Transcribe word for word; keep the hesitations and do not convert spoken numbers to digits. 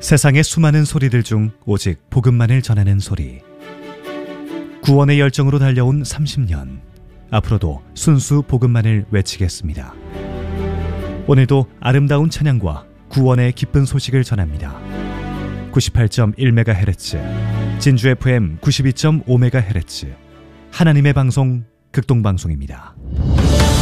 세상의 수많은 소리들 중 오직 복음만을 전하는 소리. 구원의 열정으로 달려온 삼십 년. 앞으로도 순수 복음만을 외치겠습니다. 오늘도 아름다운 찬양과 구원의 기쁜 소식을 전합니다. 구십팔 점 일 메가헤르츠 진주 에프엠 구십이 점 오 메가헤르츠 하나님의 방송 극동방송입니다.